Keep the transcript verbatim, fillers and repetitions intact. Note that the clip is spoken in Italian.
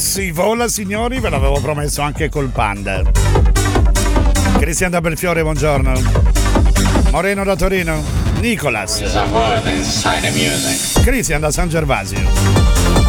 Si vola signori, ve l'avevo promesso anche col Panda. Cristian da Belfiore, buongiorno. Moreno da Torino, Nicolas. Cristian da San Gervasio.